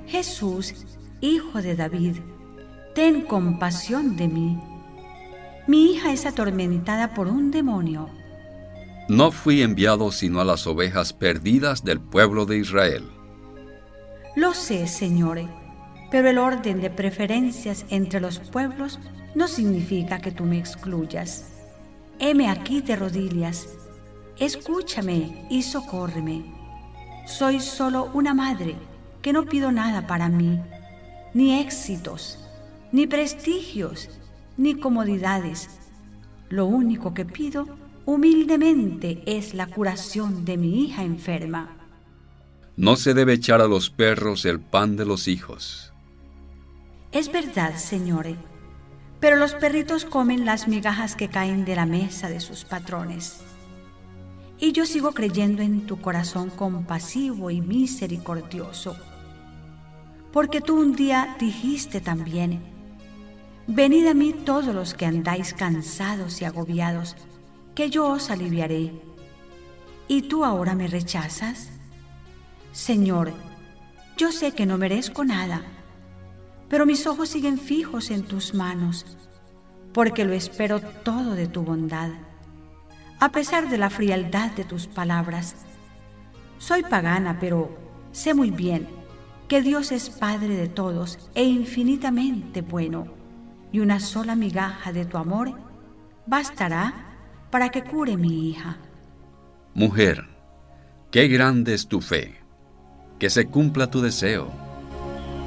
Jesús, Hijo de David, ten compasión de mí. Mi hija es atormentada por un demonio. No fui enviado sino a las ovejas perdidas del pueblo de Israel. Lo sé, Señor, pero el orden de preferencias entre los pueblos no significa que tú me excluyas. Heme aquí de rodillas. Escúchame y socórreme. Soy solo una madre que no pido nada para mí, ni éxitos, ni prestigios, ni comodidades. Lo único que pido humildemente es la curación de mi hija enferma. No se debe echar a los perros el pan de los hijos. Es verdad, Señor, pero los perritos comen las migajas que caen de la mesa de sus patrones. Y yo sigo creyendo en tu corazón compasivo y misericordioso, porque tú un día dijiste también: venid a mí todos los que andáis cansados y agobiados, que yo os aliviaré. ¿Y tú ahora me rechazas? Señor, yo sé que no merezco nada, pero mis ojos siguen fijos en tus manos, porque lo espero todo de tu bondad. A pesar de la frialdad de tus palabras, soy pagana, pero sé muy bien que Dios es Padre de todos e infinitamente bueno, y una sola migaja de tu amor bastará para que cure mi hija. Mujer, qué grande es tu fe. Que se cumpla tu deseo.